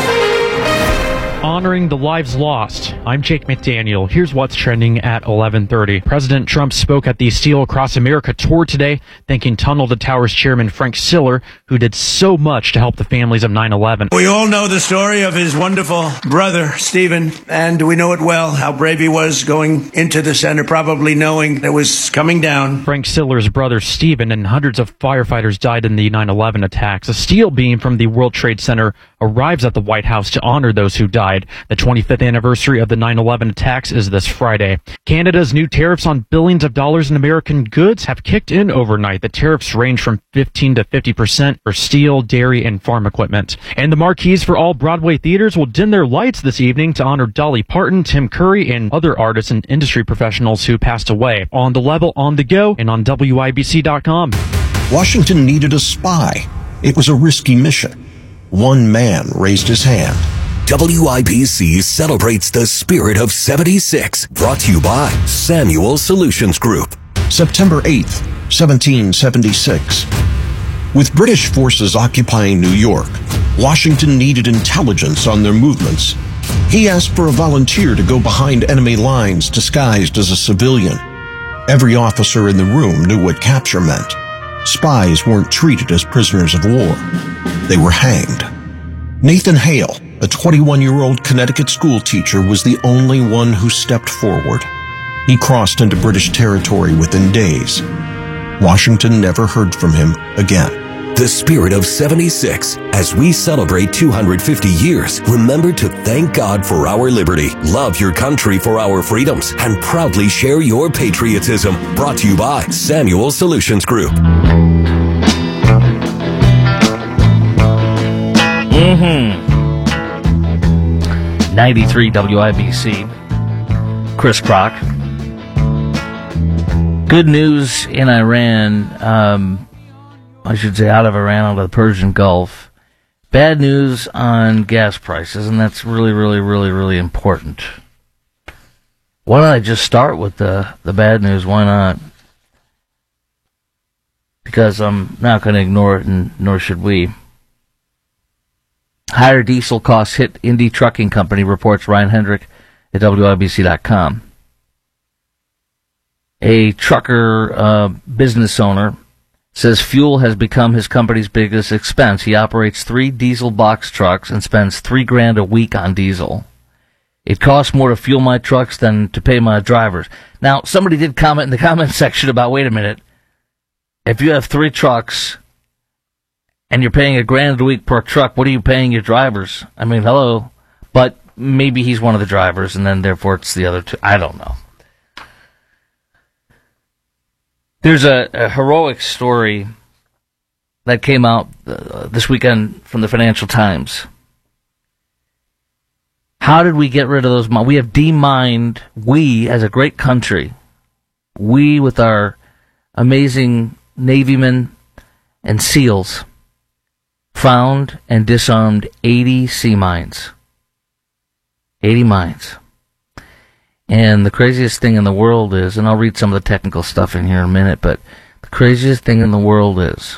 Honoring the lives lost. I'm Jake McDaniel. Here's what's trending at eleven thirty. President Trump spoke at the Steel Across America tour today, thanking Tunnel to Towers chairman Frank Siller, who did so much to help the families of nine eleven. We all know the story of his wonderful brother, Stephen, and we know it well, how brave he was going into the center, probably knowing it was coming down. Frank Siller's brother, Stephen, and hundreds of firefighters died in the nine eleven attacks. A steel beam from the World Trade Center arrives at the White House to honor those who died. The twenty-fifth anniversary of the nine eleven attacks is this Friday. Canada's new tariffs on billions of dollars in American goods have kicked in overnight. The tariffs range from fifteen to fifty percent for steel, dairy, and farm equipment. And the marquees for all Broadway theaters will dim their lights this evening to honor Dolly Parton, Tim Curry, and other artists and industry professionals who passed away. On the level, on the go, and on W I B C dot com. Washington needed a spy. It was a risky mission. One man raised his hand. W I B C celebrates the spirit of seventy-six. Brought to you by Samuel Solutions Group. September eighth, seventeen seventy-six. With British forces occupying New York, Washington needed intelligence on their movements. He asked for a volunteer to go behind enemy lines disguised as a civilian. Every officer in the room knew what capture meant. Spies weren't treated as prisoners of war. They were hanged. Nathan Hale, a twenty-one-year-old Connecticut school teacher, was the only one who stepped forward. He crossed into British territory within days. Washington never heard from him again. The spirit of seventy-six. As we celebrate two hundred fifty years, remember to thank God for our liberty, love your country for our freedoms, and proudly share your patriotism. Brought to you by Samuel Solutions Group. Mm-hmm. ninety-three W I B C. Chris Crock. Good news in Iran. Um, I should say out of Iran, out of the Persian Gulf. Bad news on gas prices, and that's really, really, really, really important. Why don't I just start with the, the bad news? Why not? Because I'm not going to ignore it, and nor should we. Higher diesel costs hit Indy Trucking Company, reports Ryan Hendrick at W I B C dot com. A trucker uh, business owner says fuel has become his company's biggest expense. He operates three diesel box trucks and spends three grand a week on diesel. It costs more to fuel my trucks than to pay my drivers. Now, somebody did comment in the comment section about, wait a minute, if you have three trucks and you're paying a grand a week per truck, what are you paying your drivers? I mean, hello. But maybe he's one of the drivers, and then therefore it's the other two. I don't know. There's a, a heroic story that came out uh, this weekend from the Financial Times. How did we get rid of those mines? We have demined, we as a great country, we with our amazing Navymen and SEALs, found and disarmed eighty sea mines. eighty mines. And the craziest thing in the world is, and I'll read some of the technical stuff in here in a minute, but the craziest thing in the world is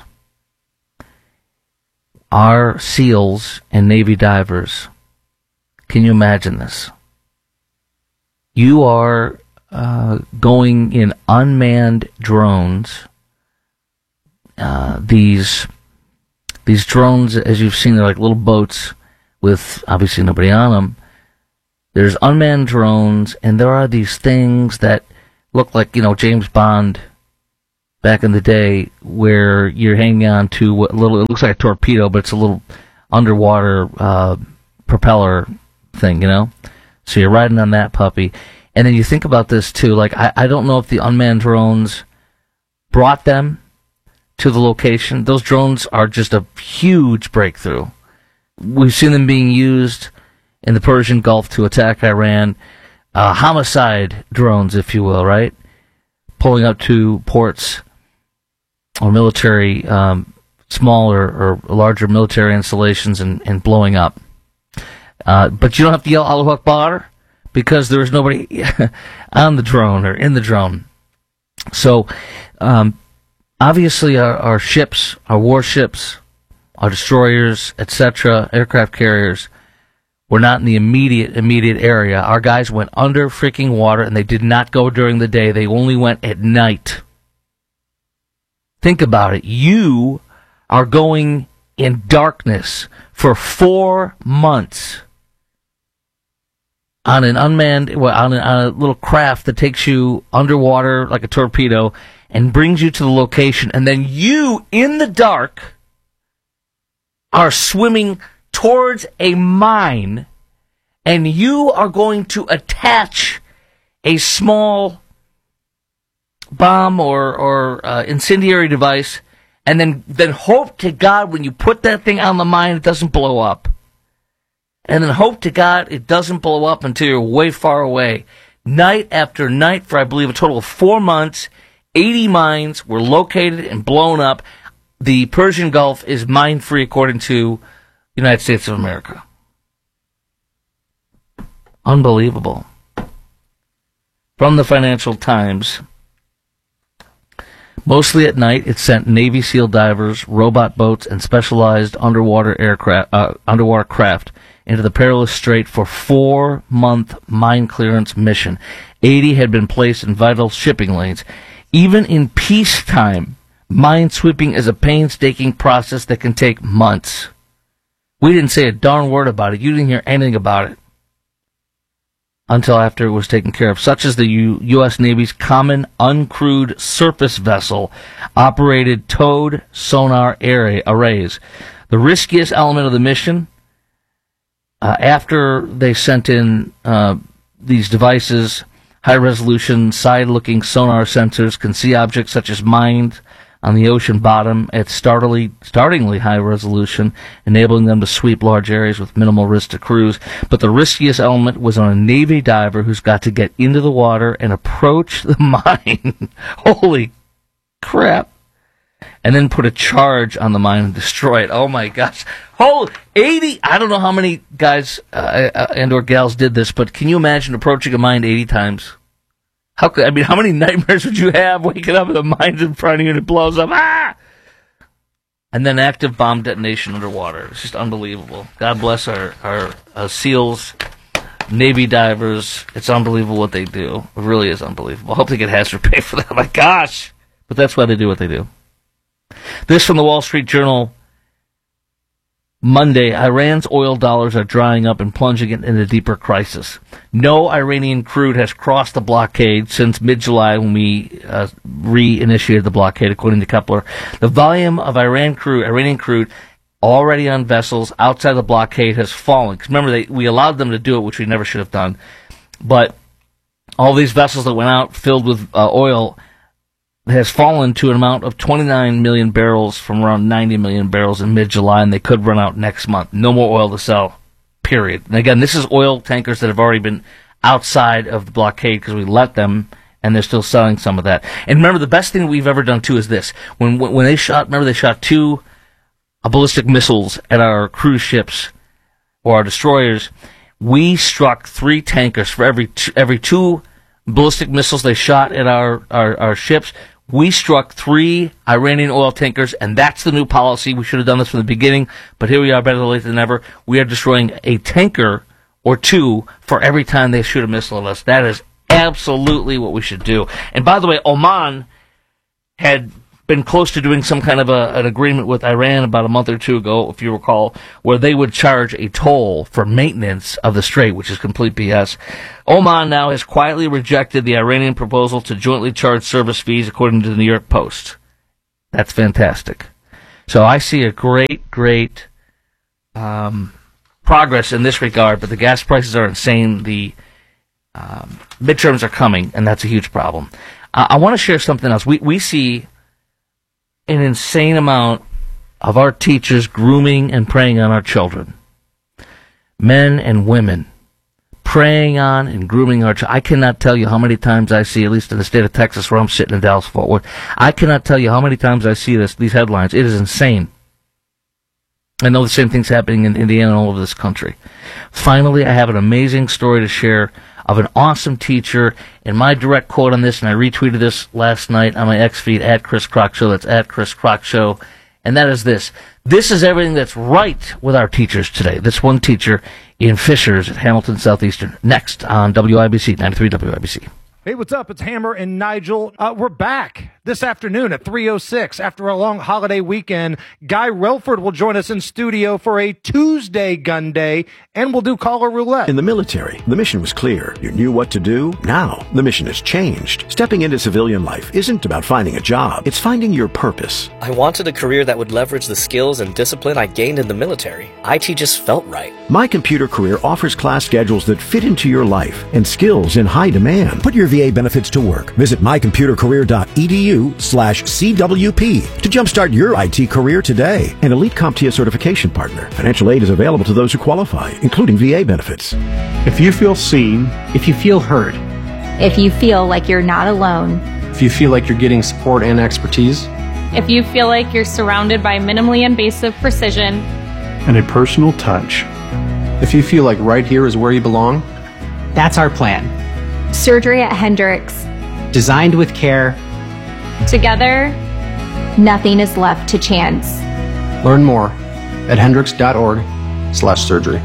our SEALs and Navy divers. Can you imagine this? You are uh, going in unmanned drones. Uh, these these drones, as you've seen, they're like little boats with obviously nobody on them. There's unmanned drones, and there are these things that look like, you know, James Bond back in the day, where you're hanging on to what little, it looks like a torpedo, but it's a little underwater uh, propeller thing, you know? So you're riding on that puppy. And then you think about this, too. Like, I, I don't know if the unmanned drones brought them to the location. Those drones are just a huge breakthrough. We've seen them being used in the Persian Gulf to attack Iran. Uh, homicide drones, if you will, right? Pulling up to ports or military, um, smaller or larger military installations and, and blowing up. Uh, but you don't have to yell Allahu Akbar because there is nobody on the drone or in the drone. So, um, obviously our, our ships, our warships, our destroyers, et cetera, aircraft carriers, were not in the immediate, immediate area. Our guys went under freaking water, and they did not go during the day. They only went at night. Think about it. You are going in darkness for four months on an unmanned, well, on a, on a little craft that takes you underwater like a torpedo and brings you to the location, and then you, in the dark, are swimming towards a mine, and you are going to attach a small bomb or, or uh, incendiary device, and then, then hope to God when you put that thing on the mine it doesn't blow up. And then hope to God it doesn't blow up until you're way far away. Night after night for, I believe, a total of four months, eighty mines were located and blown up. The Persian Gulf is mine-free according to United States of America. Unbelievable. From the Financial Times, mostly at night, it sent Navy SEAL divers, robot boats, and specialized underwater aircraft, uh, underwater craft into the perilous strait for four-month mine clearance mission. eighty had been placed in vital shipping lanes. Even in peacetime, mine sweeping is a painstaking process that can take months. We didn't say a darn word about it. You didn't hear anything about it until after it was taken care of, such as the U- U.S. Navy's Common Uncrewed Surface Vessel operated towed sonar array arrays. The riskiest element of the mission, uh, after they sent in uh, these devices, high-resolution, side-looking sonar sensors can see objects such as mines on the ocean bottom at startlingly, startlingly high resolution, enabling them to sweep large areas with minimal risk to crews. But the riskiest element was on a Navy diver who's got to get into the water and approach the mine. Holy crap. And then put a charge on the mine and destroy it. Oh my gosh. Holy eighty, I don't know how many guys uh, and or gals did this, but can you imagine approaching a mine eighty times? How could, I mean, how many nightmares would you have waking up with a mine in front of you and it blows up? Ah! And then active bomb detonation underwater. It's just unbelievable. God bless our, our uh, SEALs, Navy divers. It's unbelievable what they do. It really is unbelievable. I hope they get hazard pay for that. My gosh. But that's why they do what they do. This from the Wall Street Journal. Monday, Iran's oil dollars are drying up and plunging it in a deeper crisis. No Iranian crude has crossed the blockade since mid-July when we uh, reinitiated the blockade, according to Kepler. The volume of Iran crude, Iranian crude already on vessels outside the blockade has fallen. 'Cause remember, they, we allowed them to do it, which we never should have done. But all these vessels that went out filled with uh, oil has fallen to an amount of twenty-nine million barrels from around ninety million barrels in mid-July, and they could run out next month. No more oil to sell. period. And again, this is oil tankers that have already been outside of the blockade because we let them, and they're still selling some of that. And remember, the best thing we've ever done, too, is this. When when they shot, remember they shot two uh, ballistic missiles at our cruise ships or our destroyers. We struck three tankers for every two, every two ballistic missiles they shot at our, our, our ships. We struck three Iranian oil tankers, and that's the new policy. We should have done this from the beginning, but here we are, better late than never. We are destroying a tanker or two for every time they shoot a missile at us. That is absolutely what we should do. And by the way, Oman had been close to doing some kind of a, an agreement with Iran about a month or two ago, if you recall, where they would charge a toll for maintenance of the strait, which is complete B S. Oman now has quietly rejected the Iranian proposal to jointly charge service fees, according to the New York Post. That's fantastic. So I see a great, great um, progress in this regard, but the gas prices are insane. The um, midterms are coming, and that's a huge problem. Uh, I want to share something else. We we see an insane amount of our teachers grooming and preying on our children. Men and women preying on and grooming our children. I cannot tell you how many times I see, at least in the state of Texas where I'm sitting in Dallas-Fort Worth, I cannot tell you how many times I see this, these headlines. It is insane. I know the same thing's happening in Indiana and all over this country. Finally, I have an amazing story to share of an awesome teacher, and my direct quote on this, and I retweeted this last night on my X feed, at Chris Crock Show, that's at Chris Crock Show, and that is this. This is everything that's right with our teachers today. This one teacher in Fishers at Hamilton Southeastern. Next on W I B C, ninety-three W I B C. Hey, what's up? It's Hammer and Nigel. Uh, we're back this afternoon at three oh six. After a long holiday weekend, Guy Relford will join us in studio for a Tuesday gun day, and we'll do caller roulette. In the military, the mission was clear. You knew what to do. Now, the mission has changed. Stepping into civilian life isn't about finding a job. It's finding your purpose. I wanted a career that would leverage the skills and discipline I gained in the military. I T just felt right. My Computer Career offers class schedules that fit into your life and skills in high demand. Put your V A benefits to work. Visit mycomputercareer.edu slash CWP to jumpstart your I T career today. An Elite CompTIA certification partner. Financial aid is available to those who qualify, including V A benefits. If you feel seen, if you feel heard, if you feel like you're not alone, if you feel like you're getting support and expertise, if you feel like you're surrounded by minimally invasive precision and a personal touch, if you feel like right here is where you belong, that's our plan. Surgery at Hendricks. Designed with care. Together, nothing is left to chance. Learn more at hendricks.org slash surgery.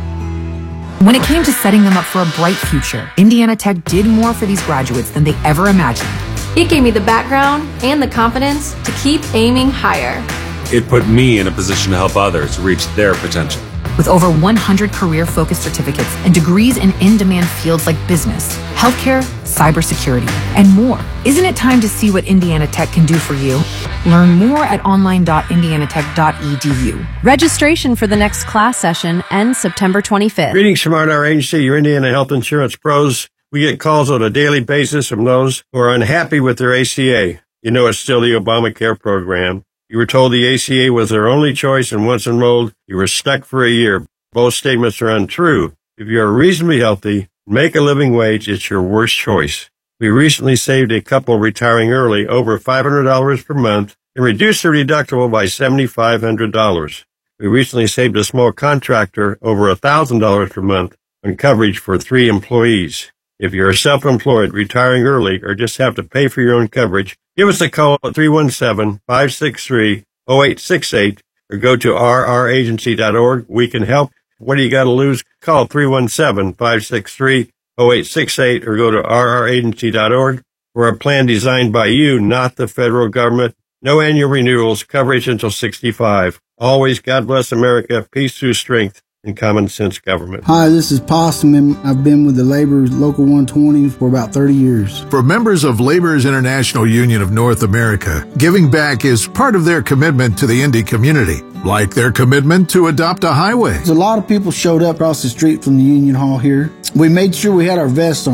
When it came to setting them up for a bright future, Indiana Tech did more for these graduates than they ever imagined. It gave me the background and the confidence to keep aiming higher. It put me in a position to help others reach their potential. With over one hundred career-focused certificates and degrees in in-demand fields like business, healthcare, cybersecurity, and more. Isn't it time to see what Indiana Tech can do for you? Learn more at online dot indiana tech dot e d u. Registration for the next class session ends September twenty-fifth. Greetings from our agency, your Indiana Health Insurance Pros. We get calls on a daily basis from those who are unhappy with their A C A. You know it's still the Obamacare program. You were told the A C A was their only choice, and once enrolled, you were stuck for a year. Both statements are untrue. If you are reasonably healthy, make a living wage, it's your worst choice. We recently saved a couple retiring early over five hundred dollars per month and reduced their deductible by seven thousand five hundred dollars. We recently saved a small contractor over one thousand dollars per month on coverage for three employees. If you're self-employed, retiring early, or just have to pay for your own coverage, give us a call at three one seven, five six three, zero eight six eight or go to r r agency dot org. We can help. What do you got to lose? Call three one seven, five six three, zero eight six eight or go to r r agency dot org for a plan designed by you, not the federal government. No annual renewals, coverage until sixty-five. Always God bless America, peace through strength, and common sense government. Hi, this is Possum, and I've been with the Laborers Local one twenty for about thirty years. For members of Laborers International Union of North America, giving back is part of their commitment to the Indy community, like their commitment to adopt a highway. A lot of people showed up across the street from the Union Hall here. We made sure we had our vests on.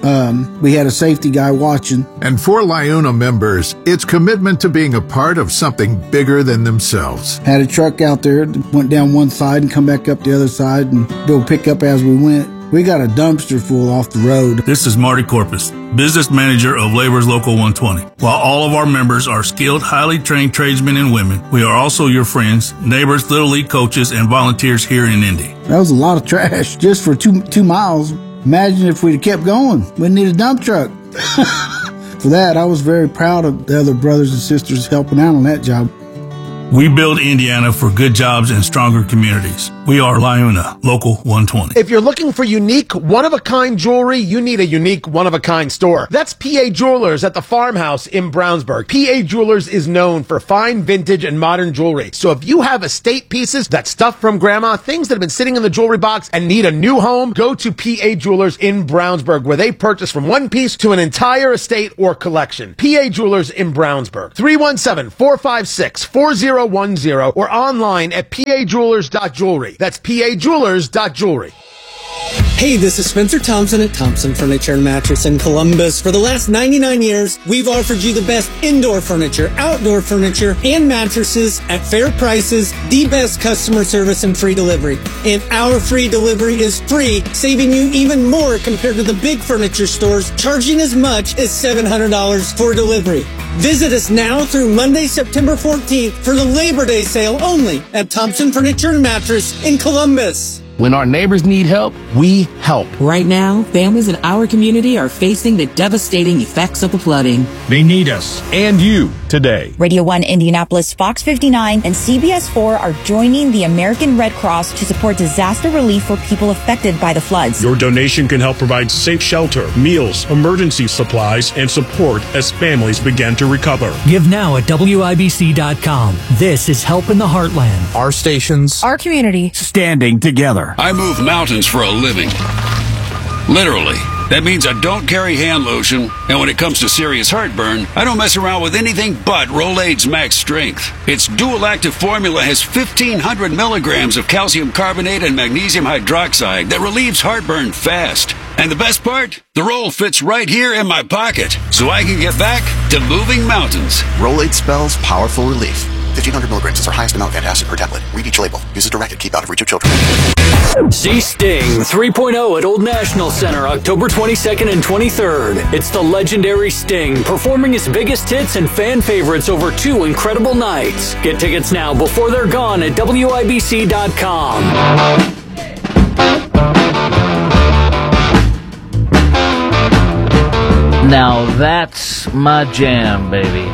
Um, we had a safety guy watching. And for Liuna members, it's commitment to being a part of something bigger than themselves. Had a truck out there that went down one side and come back up the other side and go pick up as we went. We got a dumpster full off the road. This is Marty Corpus, business manager of Labor's Local one twenty. While all of our members are skilled, highly trained tradesmen and women, we are also your friends, neighbors, Little League coaches, and volunteers here in Indy. That was a lot of trash just for two two miles. Imagine if we'd have kept going. We'd need a dump truck. For that, I was very proud of the other brothers and sisters helping out on that job. We build Indiana for good jobs and stronger communities. We are Liuna, Local one twenty. If you're looking for unique, one-of-a-kind jewelry, you need a unique, one-of-a-kind store. That's P A Jewelers at the Farmhouse in Brownsburg. P A Jewelers is known for fine vintage and modern jewelry. So if you have estate pieces, that stuff from grandma, things that have been sitting in the jewelry box and need a new home, go to P A Jewelers in Brownsburg, where they purchase from one piece to an entire estate or collection. P A Jewelers in Brownsburg. three one seven, four five six, four zero one zero or online at p a jewelers dot jewelry. That's p a jewelers dot jewelry. Hey, this is Spencer Thompson at Thompson Furniture and Mattress in Columbus. For the last ninety-nine years, we've offered you the best indoor furniture, outdoor furniture, and mattresses at fair prices, the best customer service, and free delivery. And our free delivery is free, saving you even more compared to the big furniture stores, charging as much as seven hundred dollars for delivery. Visit us now through Monday, September fourteenth for the Labor Day sale only at Thompson Furniture and Mattress in Columbus. When our neighbors need help, we help. Right now, families in our community are facing the devastating effects of the flooding. They need us and you today. Radio one Indianapolis, Fox fifty-nine, and C B S four are joining the American Red Cross to support disaster relief for people affected by the floods. Your donation can help provide safe shelter, meals, emergency supplies, and support as families begin to recover. Give now at W I B C dot com. This is Help in the Heartland. Our stations, our community, standing together. I move mountains for a living. Literally. That means I don't carry hand lotion, and when it comes to serious heartburn, I don't mess around with anything but Rolaids Max Strength. Its dual-active formula has fifteen hundred milligrams of calcium carbonate and magnesium hydroxide that relieves heartburn fast. And the best part? The roll fits right here in my pocket, so I can get back to moving mountains. Rolaids spells powerful relief. fifteen hundred milligrams is our highest amount of antacid per tablet. Read each label. Use as directed. Keep out of reach of children. See Sting three point oh at Old National Center October twenty-second and twenty-third. It's the legendary Sting performing his biggest hits and fan favorites over two incredible nights. Get tickets now before they're gone at W I B C dot com. Now that's my jam, baby.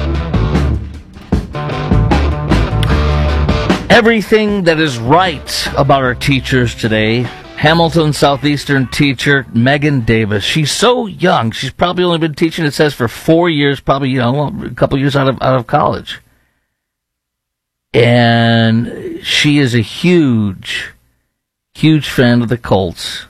Everything that is right about our teachers today. Hamilton Southeastern teacher Megan Davis. She's so young. She's probably only been teaching, it says, for four years, probably, you know, a couple years out of out of college. And she is a huge, huge fan of the Colts.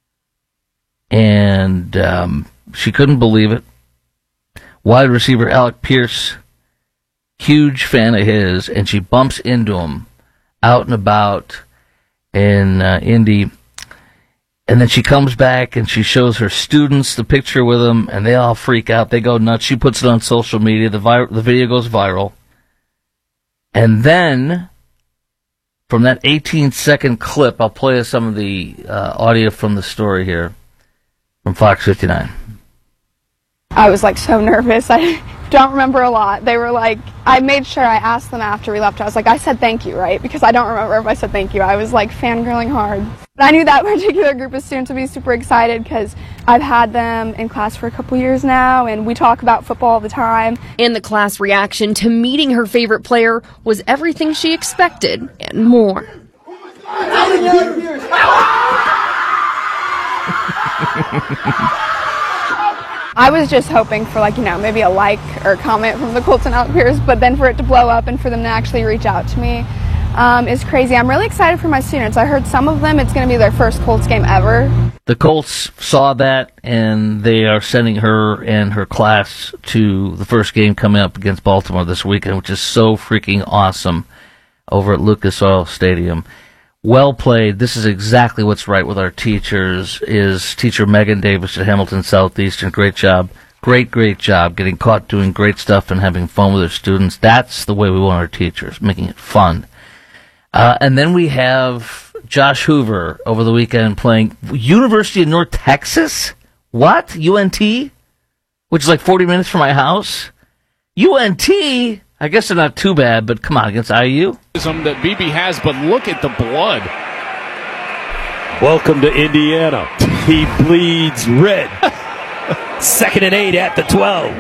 And um, she couldn't believe it. Wide receiver Alec Pierce, huge fan of his, and she bumps into him out and about in uh, Indy. And then she comes back and she shows her students the picture with him, and they all freak out. They go nuts. She puts it on social media. The, vi- the video goes viral. And then, from that eighteen-second clip, I'll play us some of the uh, audio from the story here from Fox fifty-nine. I was like so nervous. I don't remember a lot. They were like, I made sure I asked them after we left. I was like, I said thank you, right? Because I don't remember if I said thank you. I was like fangirling hard. But I knew that particular group of students would be super excited because I've had them in class for a couple years now, and we talk about football all the time. And the class reaction to meeting her favorite player was everything she expected and more. I was just hoping for, like, you know, maybe a like or a comment from the Colts and Alec Pierce, but then for it to blow up and for them to actually reach out to me um, is crazy. I'm really excited for my students. I heard some of them, it's going to be their first Colts game ever. The Colts saw that, and they are sending her and her class to the first game coming up against Baltimore this weekend, which is so freaking awesome over at Lucas Oil Stadium. Well played. This is exactly what's right with our teachers, is teacher Megan Davis at Hamilton Southeastern. Great job. Great, great job getting caught doing great stuff and having fun with our students. That's the way we want our teachers, making it fun. Uh, and then we have Josh Hoover over the weekend playing University of North Texas. What? U N T? Which is like forty minutes from my house? U N T? I guess they're not too bad, but come on, against I U? That B B has, but look at the blood. Welcome to Indiana. He bleeds red. Second and eight at the twelve.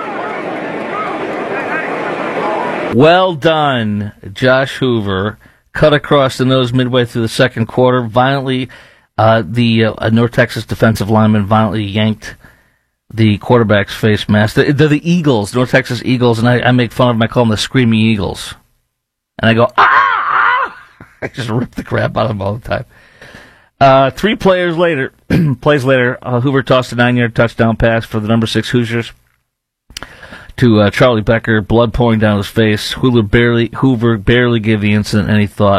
Well done, Josh Hoover. Cut across the nose midway through the second quarter. Violently, uh, the uh, North Texas defensive lineman violently yanked the quarterback's face mask. They're, they're the Eagles, North Texas Eagles, and I, I make fun of them. I call them the Screaming Eagles. And I go, ah! I just rip the crap out of them all the time. Uh, three players later, plays later, uh, Hoover tossed a nine-yard touchdown pass for the number six Hoosiers to uh, Charlie Becker, blood pouring down his face. Hoover barely, Hoover barely gave the incident any thought.